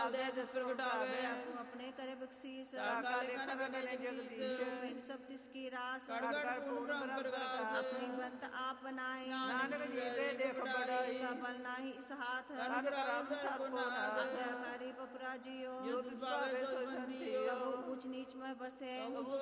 काल दे जिस प्रगटावे जाको अपने करे बख्शीस काले खन करे जगदीश पिंड सब तिसकी रास कर पूर्ण ब्रह्म प्रकाश अपनी बंत आप बनाए नानक जीवे देख बड़ाई इसका बल नाही इस हाथ कर राम सर को नाथ आज्ञाकारी पपुरा जियो जो तुझ पावे सोई बंदियो ऊंच नीच में बसे